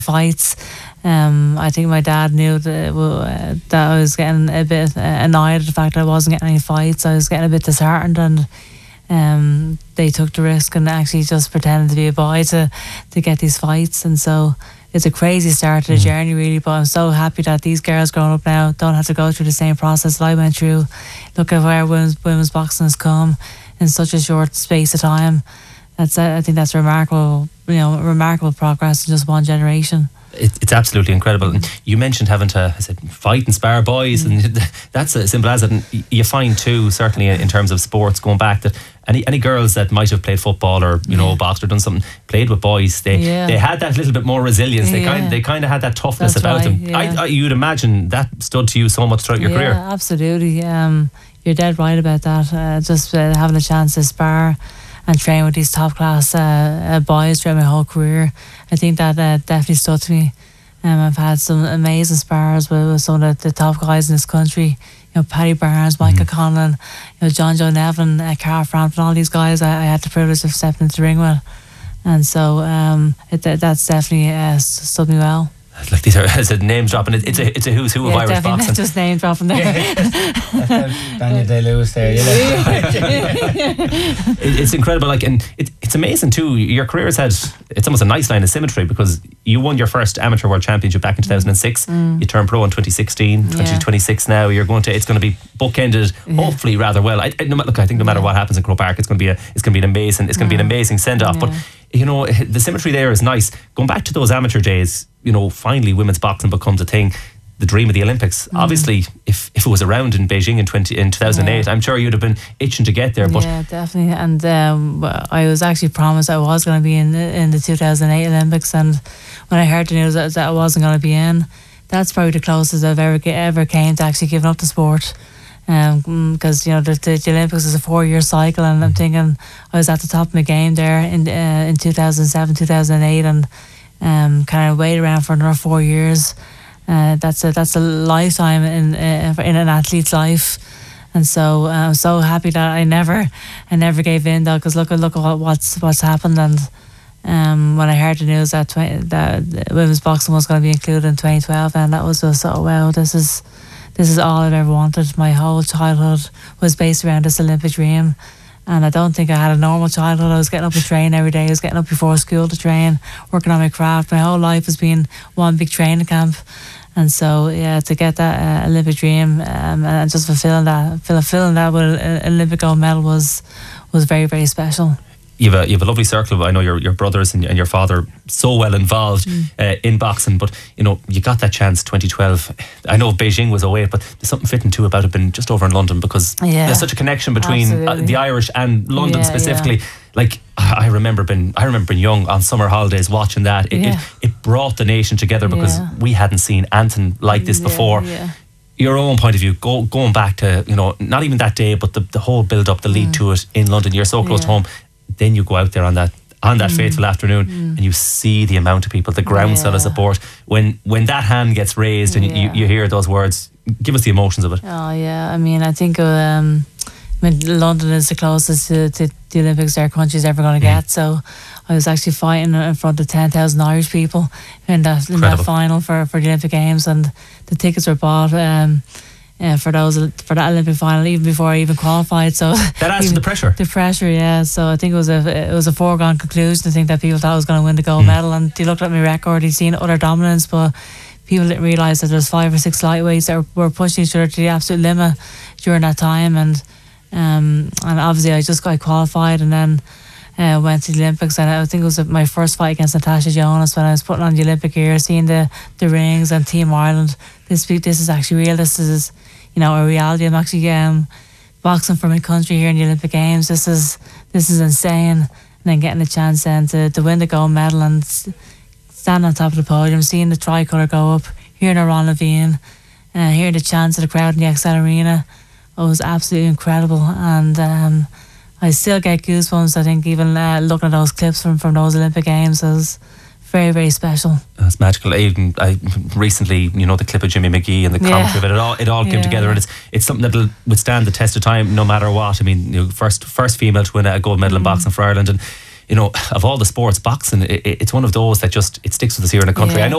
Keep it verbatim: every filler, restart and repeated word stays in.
fights. Um, I think my dad knew that, uh, that I was getting a bit annoyed at the fact that I wasn't getting any fights. I was getting a bit disheartened, and um, they took the risk and actually just pretended to be a boy to, to get these fights. And so it's a crazy start to the mm. journey, really, but I'm so happy that these girls growing up now don't have to go through the same process that I went through. Look at where women's, women's boxing has come in such a short space of time. That's uh, I think that's remarkable, you know, remarkable progress in just one generation. It, it's absolutely incredible. And you mentioned having to, I said, fight and spar boys, mm. and that's as simple as it. And you find too, certainly in terms of sports, going back, that any any girls that might have played football or you know yeah. boxed or done something, played with boys, they yeah. they had that little bit more resilience. They yeah. kind they kind of had that toughness that's about right, them. Yeah. I, I, you'd imagine that stood to you so much throughout your yeah, career. Absolutely. Um, you're dead right about that. Uh, just uh, having a chance to spar and train with these top class uh, uh, boys throughout my whole career, I think that uh, definitely stood to me. Um, I've had some amazing spars with, with some of the, the top guys in this country. You know, Paddy Barnes, Michael mm. Conlon, you know, John Joe Nevin, uh, Carl Frampton, all these guys I, I had the privilege of stepping into the ring with. And so um, it, that's definitely uh, stood me well. Like these are as a name dropping. It's a it's a who's who of yeah, Irish definitely boxing. Not just name dropping there. Yeah. Daniel Day-Lewis there. You know. it, it's incredible. Like, and it, it's amazing too. Your career has had, it's almost a nice line of symmetry, because you won your first amateur world championship back in two thousand six. Mm. You turned pro in twenty sixteen. Yeah. twenty twenty-six now. You're going to. It's going to be bookended, yeah. hopefully rather well. I, I, no, look, I think no matter what happens in Croke Park, it's going to be a it's going to be an amazing. It's going to yeah. be an amazing send off. Yeah. But you know, the symmetry there is nice. Going back to those amateur days, you know, finally women's boxing becomes a thing. The dream of the Olympics. Mm. Obviously, if, if it was around in Beijing in twenty in two thousand eight, yeah. I'm sure you'd have been itching to get there. But yeah, definitely. And um, I was actually promised I was going to be in the, in the two thousand eight Olympics, and when I heard the news that, that I wasn't going to be in, that's probably the closest I've ever ever came to actually giving up the sport. Because um, you know the, the, the Olympics is a four-year cycle, and I'm thinking I was at the top of my game there in uh, in two thousand seven, two thousand eight, and um, kind of wait around for another four years. Uh, that's a that's a lifetime in uh, in an athlete's life, and so uh, I'm so happy that I never I never gave in, though, because look look at what, what's what's happened. And um, when I heard the news that twenty, that women's boxing was going to be included in twenty twelve, and that was just, oh wow, this is this is all I've ever wanted. My whole childhood was based around this Olympic dream. And I don't think I had a normal childhood. I was getting up to train every day. I was getting up before school to train, working on my craft. My whole life has been one big training camp. And so, yeah, to get that uh, Olympic dream um, and just fulfilling that, fulfilling that with an Olympic gold medal was was very, very special. You have a, you have a lovely circle of, I know your, your brothers and, and your father so well involved mm. uh, in boxing, but you know, you got that chance twenty twelve. I know Beijing was oh eight, but there's something fitting too about it being just over in London, because yeah. there's such a connection between uh, the Irish and London yeah, specifically. Yeah. Like I remember being I remember being young on summer holidays watching that. It, yeah. it, it brought the nation together, because yeah. we hadn't seen anything like this yeah, before. Yeah. Your own point of view, go, going back to, you know, not even that day, but the, the whole build up, the lead mm. to it in London. You're so close yeah. to home. Then you go out there on that on that mm. fateful afternoon mm. and you see the amount of people, the groundswell yeah. of support. When when that hand gets raised and yeah. you, you hear those words, give us the emotions of it. Oh yeah, I mean, I think um, I mean, London is the closest to, to the Olympics our country's ever going to mm. get. So I was actually fighting in front of ten thousand Irish people in that in that final for, for the Olympic Games, and the tickets were bought. Um, Yeah, for those for that Olympic final, even before I even qualified. So that adds to the pressure. The pressure, yeah. So I think it was a it was a foregone conclusion. I think that people thought I was going to win the gold mm. medal, and they looked at my record. They'd seen utter dominance, but people didn't realise that there's five or six lightweights that were pushing each other to the absolute limit during that time. And um and obviously I just got qualified, and then uh, went to the Olympics. And I think it was my first fight against Natasha Jonas when I was putting on the Olympic gear, seeing the the rings and Team Ireland. This this is actually real. This is, you know, a reality. I'm actually um, boxing for my country here in the Olympic Games. This is this is insane. And then getting a chance then to, to win the gold medal and stand on top of the podium, seeing the tricolour go up, hearing Ron Levine, uh, hearing the chants of the crowd in the X L Arena. It was absolutely incredible. And um, I still get goosebumps, I think, even uh, looking at those clips from, from those Olympic Games. It was very, very special. That's magical. Even I recently, you know, the clip of Jimmy McGee and the commentary of it, it all it all came yeah. together, and it's it's something that'll withstand the test of time no matter what. I mean, you know, first first female to win a gold medal mm. in boxing for Ireland, and you know, of all the sports, boxing, it, it's one of those that just, it sticks with us here in the country. Yeah. I know